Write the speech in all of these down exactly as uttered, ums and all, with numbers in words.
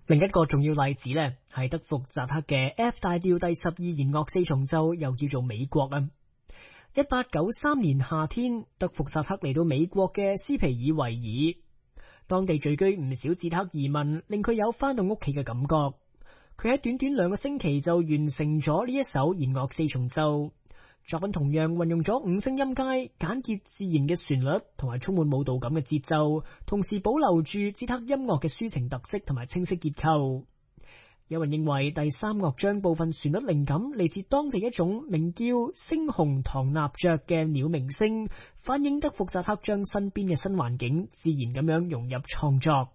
另一個重要例子呢，係德福扎克嘅 F 大調第十二弦樂四重奏，又叫做美國啊。一八九三年夏天，德福扎克嚟到美國嘅斯皮爾維爾，當地聚居唔少捷克移民，令佢有翻到屋企嘅感覺。佢喺短短兩個星期就完成咗呢一首弦樂四重奏。作品同樣運用咗五聲音階、簡潔自然嘅旋律同埋充滿舞蹈感嘅節奏，同時保留住捷克音樂嘅抒情特色同埋清晰結構。有人認為第三樂章部分旋律靈感嚟自當地一種名叫猩紅唐納雀嘅鳥鳴聲，反映德福扎克將身邊嘅新環境自然咁樣融入創作。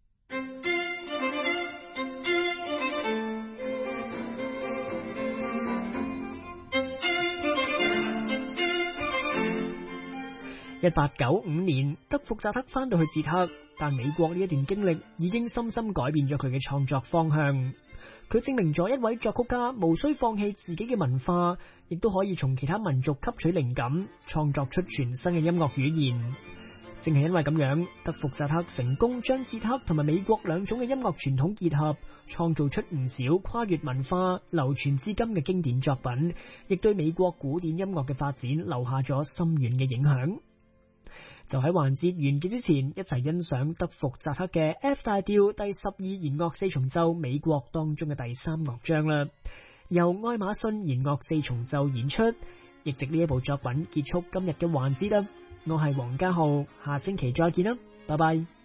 一八九五年，德福扎克翻到去捷克，但美國呢一段經歷已經深深改變咗佢嘅創作方向。佢證明咗一位作曲家無需放棄自己嘅文化，亦都可以從其他民族吸取靈感，創作出全新嘅音樂語言。正係因為咁樣，德福扎克成功將捷克同埋美國兩種嘅音樂傳統結合，創造出唔少跨越文化、流傳至今嘅經典作品，亦對美國古典音樂嘅發展留下咗深遠嘅影響。就喺環節完結之前，一齊欣賞德福扎克嘅 F 大調第十二弦樂四重奏美國當中嘅第三樂章啦，由愛馬遜弦樂四重奏演出，亦藉呢一部作品結束今日嘅環節啦。我係黃家浩，下星期再見啦，拜拜。